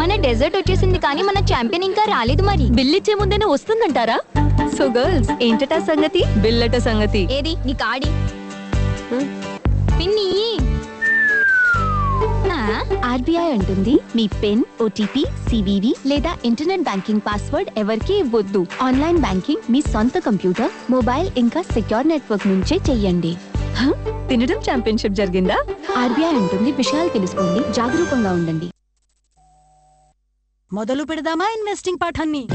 మన డెజర్ట్ వచ్చేసింది కానీ మన ఛాంపియన్ ఇంకా రాలేదు మరి. బిల్లిచ్చే ముందేనే వస్తుందంటారా? సో గర్ల్స్, ఏంటట సంగతి? బిల్లట సంగతి ఏది నీ కాడి పిన్ని. ఆర్బీఐ అంటుంది మీ పిన్, ఓటీపీ, సివివి లేదా ఇంటర్నెట్ బ్యాంకింగ్ పాస్వర్డ్ ఎవరికీ ఇవ్వద్దు. ఆన్లైన్ బ్యాంకింగ్ మీ సొంత కంప్యూటర్, మొబైల్ ఇంకా సెక్యూర్ నెట్వర్క్ నుంచే చెయ్యండి. తినడం ఛాంపియన్షిప్ జరిగిందా? ఆర్బీఐ అంటుంది విషయాలు తెలుసుకోండి, జాగరూకంగా ఉండండి. మొదలు పెడదామా ఇన్వెస్టింగ్ పాఠాన్ని?